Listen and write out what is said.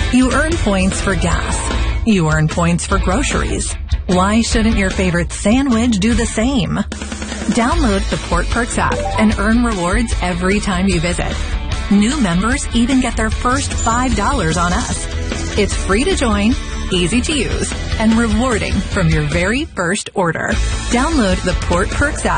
You earn points for gas. You earn points for groceries. Why shouldn't your favorite sandwich do the same? Download the Port Perks app and earn rewards every time you visit. New members even get their first $5 on us. It's free to join, easy to use, and rewarding from your very first order. Download the Port Perks app